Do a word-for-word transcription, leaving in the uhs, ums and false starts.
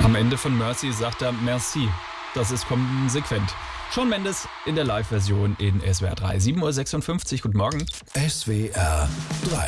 Am Ende von Mercy sagt er Merci. Das ist konsequent. Shawn Mendes in der Live-Version in S W R drei. sieben Uhr sechsundfünfzig, guten Morgen. S W R drei